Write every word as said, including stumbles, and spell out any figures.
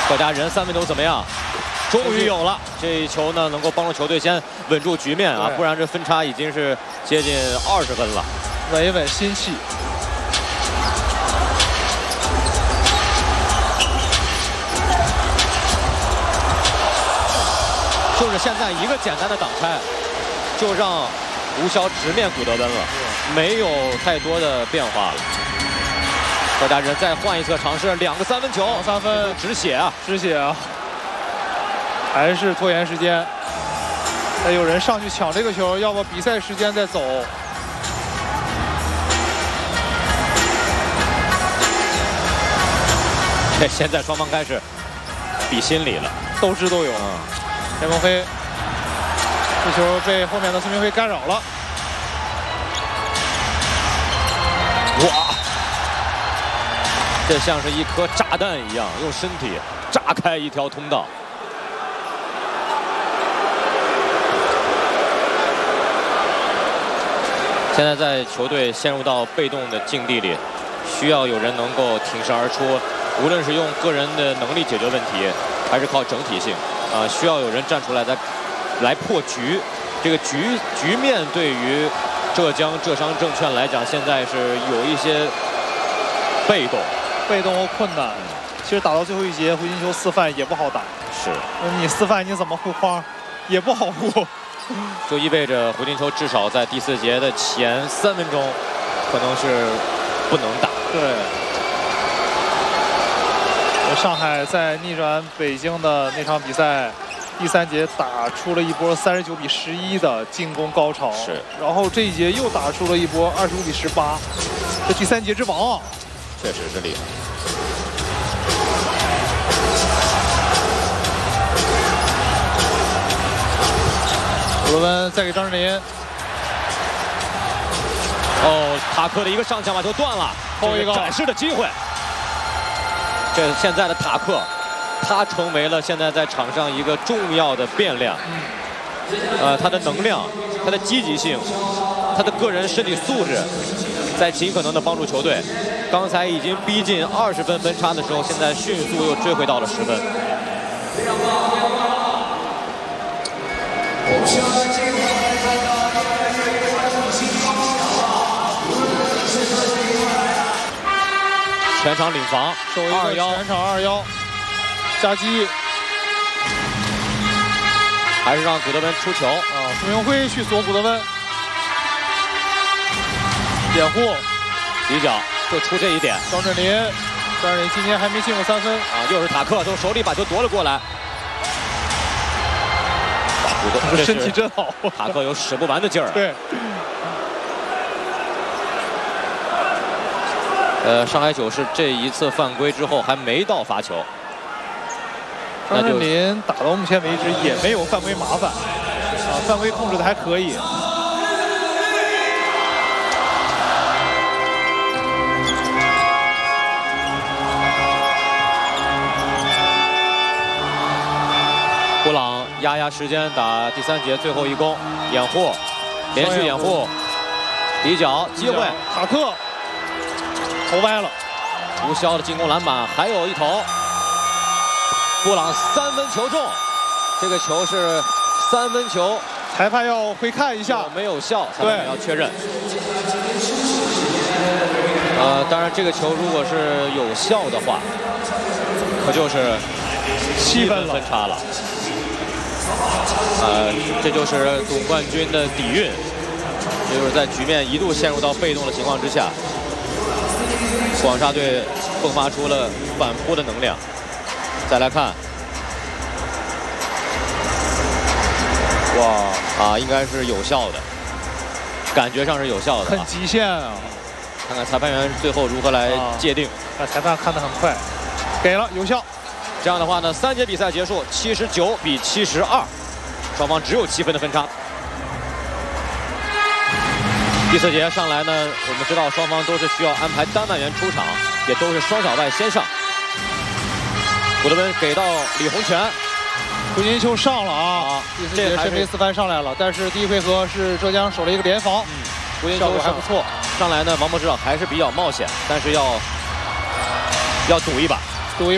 客家人三分球怎么样？终于有了这一球呢，能够帮助球队先稳住局面啊，不然这分差已经是接近二十分了。 稳一稳心气。 就是现在一个简单的挡拆，就让吴骁直面古德温了，没有太多的变化了。客家人再换一次尝试，两个三分球， 三分止血啊， 止血啊，还是拖延时间。再有人上去抢这个球，要不比赛时间再走。 这现在双方开始比心理了， 斗智斗勇。嗯田鹏飞，这球被后面的孙铭徽干扰了。 哇！这像是一颗炸弹一样，用身体炸开一条通道。现在在球队陷入到被动的境地里，需要有人能够挺身而出，无论是用个人的能力解决问题，还是靠整体性。啊、呃，需要有人站出来来来破局。这个局局面对于浙江浙商证券来讲，现在是有一些被动、 被动和困难。其实打到最后一节，胡金秋四犯也不好打。 是， 你四犯你怎么护框，也不好护。 就意味着胡金秋至少在第四节的前三分钟，可能是不能打。 对。上海在逆转北京的那场比赛，第三节打出了一波三十九比十一的进攻高潮， 是。然后这一节又打出了一波二十五比十八，这第三节之王啊， 确实是厉害。 古德温再给张智霖， 哦，塔克的一个上抢把球断了， 后一个展示的机会。这现在的塔克，他成为了现在在场上一个重要的变量。呃，他的能量、他的积极性、他的个人身体素质，在尽可能的帮助球队。刚才已经逼近二十分分差的时候，现在迅速又追回到了十分。全场领防， 二幺，全场二幺，夹击， 还是让古德温出球啊！孙铭徽去锁古德温，掩护， 底角就出这一点。 张智霖，张智霖今天还没进过三分啊！又是塔克从手里把球夺了过来。古德这身体真好， 塔克有使不完的劲儿、啊。 对。 呃，上海九是这一次犯规之后还没到罚球。 张智霖打到目前为止也没有犯规麻烦，啊，犯规控制的还可以。 布朗压压时间打第三节最后一攻，掩护，连续掩护，底角机会， 塔克。头歪了， 吴骁的进攻篮板还有一投，布朗三分球中，这个球是三分球， 裁判要回看一下， 没有效，裁判要确认。呃，当然这个球如果是有效的话，可就是七分分差了。呃，这就是总冠军的底蕴，也就是在局面一度陷入到被动的情况之下。广厦队迸发出了反扑的能量。再来看，哇啊，应该是有效的，感觉上是有效的、啊， 很极限啊！ 看看裁判员最后如何来界定。 啊，裁判看得很快，给了有效。 这样的话呢，三节比赛结束，七十九比七十二，双方只有七分的分差。第四节上来呢，我们知道双方都是需要安排单外援出场，也都是双小外先上。古德温给到李洪权， 胡金秋上了啊！第四节申飞四番上来了，但是第一回合是浙江守了一个联防，嗯，胡金秋还不错。 上来呢，王柏芝还是比较冒险，但是要要赌一把。